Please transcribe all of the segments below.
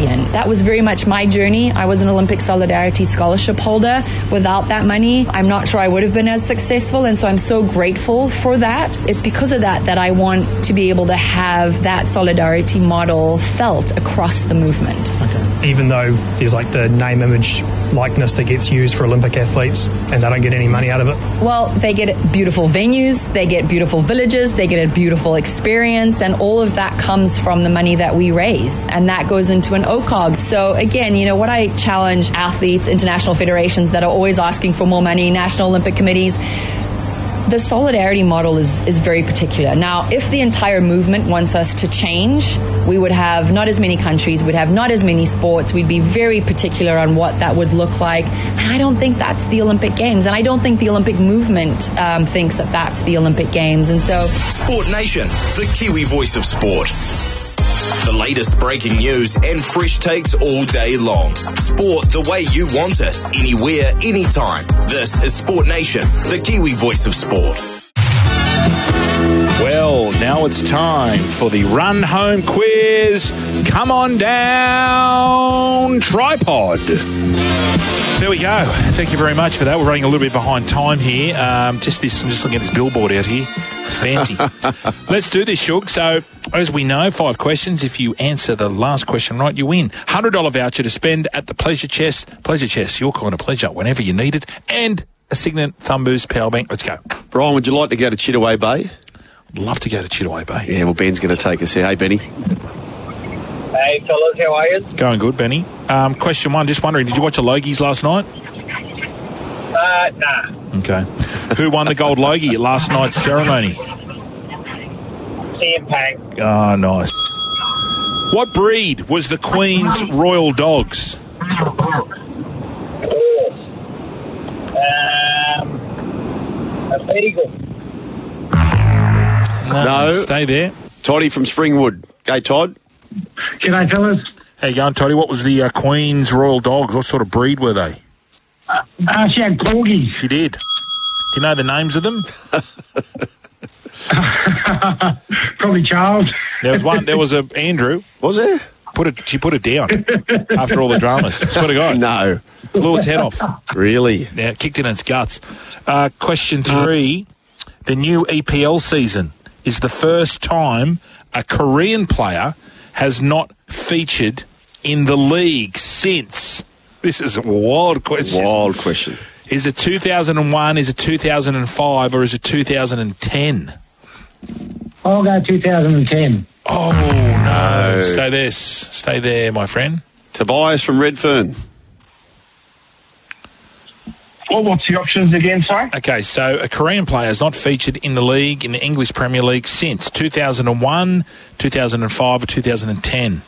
million. That was very much my journey. I was an Olympic Solidarity Scholarship holder. Without that money, I'm not sure I would have been as successful, and so I'm so grateful for that. It's because of that I want to be able to have that solidarity model felt across the movement. Okay. Even though there's like the name, image, likeness that gets used for Olympic athletes and they don't get any money out of it? Well, they get beautiful venues, they get beautiful villages, they get a beautiful experience, and all of that comes from the money that we raise, and that goes into an OCOG. So again, what I challenge athletes, international federations that are always asking for more money, National Olympic Committees, the solidarity model is very particular. Now, if the entire movement wants us to change, we would have not as many countries, we'd have not as many sports, we'd be very particular on what that would look like. And I don't think that's the Olympic Games, and I don't think the Olympic movement thinks that that's the Olympic Games. And so, Sport Nation, the Kiwi voice of sport. The latest breaking news and fresh takes all day long. Sport the way you want it, anywhere, anytime. This is Sport Nation, the Kiwi voice of sport. Well, now it's time for the Run Home Quiz. Come on down, tripod. There we go. Thank you very much for that. We're running a little bit behind time here. I'm just looking at this billboard out here. It's fancy. Let's do this, Shug. So, as we know, 5 questions. If you answer the last question right, you win. $100 voucher to spend at the Pleasure Chest. Pleasure Chest, your kind of pleasure whenever you need it. And a Signet Thumb Boost Power Bank. Let's go. Brian, would you like to go to Chittaway Bay? I'd love to go to Chittaway Bay. Yeah, well, Ben's going to take us here. Hey, Benny. Hey, fellas, how are you? Going good, Benny. Question 1, just wondering, did you watch the Logies last night? Nah. Okay. Who won the gold Logie at last night's ceremony? CM Punk. Oh, nice. What breed was the Queen's Royal Dogs? A beagle. No. Stay there. Toddy from Springwood. Hey, Todd. G'day, fellas. How you going, Toddy? What was the Queen's Royal Dogs? What sort of breed were they? She had corgis. She did. Do you know the names of them? Probably Charles. There was a Andrew. Was there? She put it down after all the dramas. Swear to God. No. Blew its head off. Really? Yeah, kicked it in its guts. Question 3. The new EPL season is the first time a Korean player has not featured in the league since. This is a wild question. Wild question. Is it 2001, is it 2005, or is it 2010? I'll go 2010. Oh, no. Stay there, my friend. Tobias from Redfern. Well, what's the options again, sorry? Okay, so a Korean player has not featured in the league, in the English Premier League, since 2001, 2005, or 2010.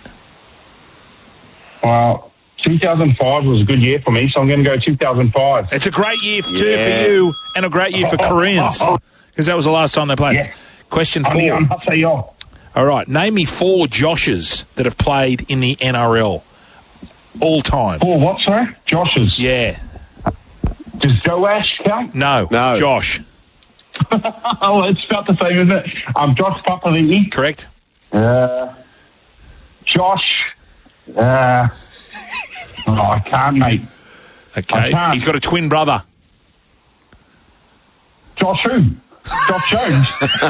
Well, 2005 was a good year for me, so I'm going to go 2005. It's a great year, too, for you, and a great year for Koreans, because that was the last time they played. Yeah. Question 4. All right, name me 4 Joshes that have played in the NRL all time. 4 what, sorry? Joshes. Yeah. Does Joash count? No. Josh. Oh, it's about the same, isn't it? Josh Papali'i. Correct. Josh. I can't, mate. Okay. He's got a twin brother. Josh who? Josh Jones.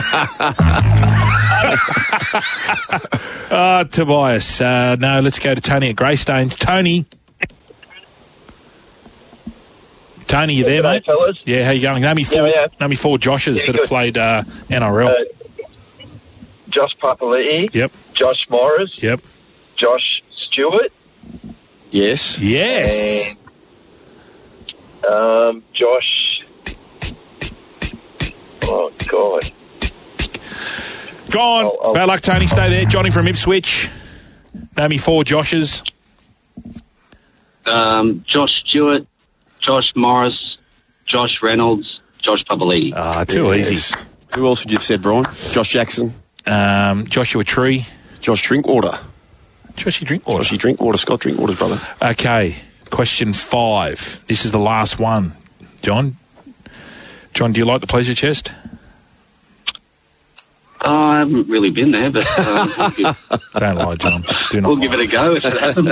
Tobias. No, let's go to Tony at Greystanes. Tony, you there, mate? Fellas. Yeah, how you going? Name me 4 Joshes that have played NRL. Josh Papali'i. Yep. Josh Morris. Yep. Josh Stewart. Yes. And, Josh. Oh, God. Go on. Bad luck, Tony. Stay there. Johnny from Ipswich. Name me 4 Joshes. Josh Stewart, Josh Morris, Josh Reynolds, Josh Papali'i. Too easy. Who else would you have said, Brian? Josh Jackson. Joshua Tree. Josh Drinkwater. Joshy Drinkwater. Joshy Drinkwater, Scott Drinkwater's brother. Okay, question 5. This is the last one. John, do you like the Pleasure Chest? I haven't really been there, but don't lie, John. Do not we'll lie. give it a go if it happens.